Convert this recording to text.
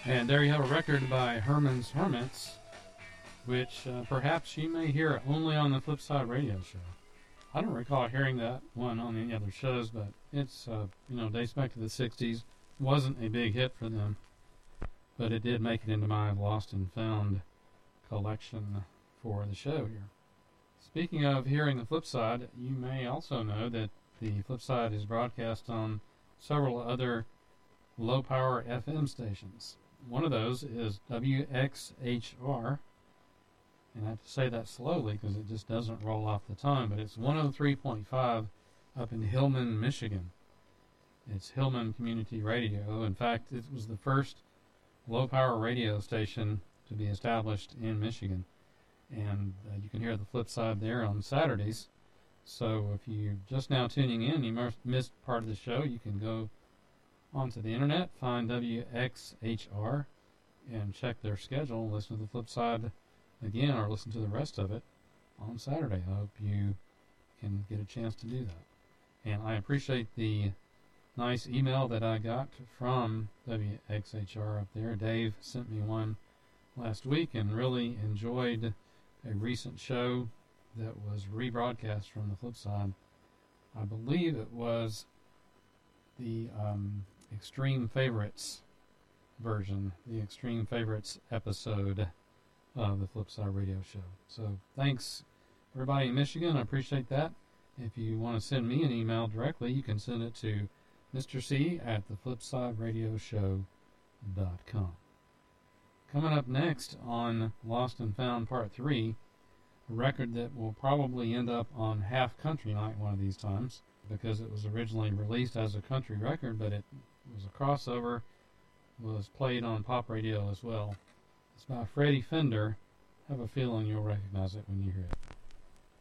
And there you have a record by Herman's Hermits, which perhaps you may hear only on the Flipside radio show. I don't recall hearing that one on any other shows, but it's, dates back to the 60s. Wasn't a big hit for them, but it did make it into my Lost and Found collection for the show here. Speaking of hearing the Flipside, you may also know that the Flipside is broadcast on several other low-power FM stations. One of those is WXHR, and I have to say that slowly because it just doesn't roll off the tongue, but it's 103.5 up in Hillman, Michigan. It's Hillman Community Radio. In fact, it was the first low-power radio station to be established in Michigan, and you can hear the Flipside there on Saturdays. So if you're just now tuning in, you missed part of the show, you can go onto the internet, find WXHR, and check their schedule, listen to the Flipside again, or listen to the rest of it on Saturday. I hope you can get a chance to do that. And I appreciate the nice email that I got from WXHR up there. Dave sent me one last week and really enjoyed a recent show that was rebroadcast from the Flipside. I believe it was the Extreme Favorites version, the Extreme Favorites episode of the Flipside radio show. So thanks everybody in Michigan, I appreciate that. If you want to send me an email directly, you can send it to Mr. C at theflipsideradioshow.com. Coming up next on Lost and Found Part 3, a record that will probably end up on Half Country Night one of these times, because it was originally released as a country record, but it was a crossover, was played on pop radio as well. It's by Freddie Fender. Have a feeling you'll recognize it when you hear it.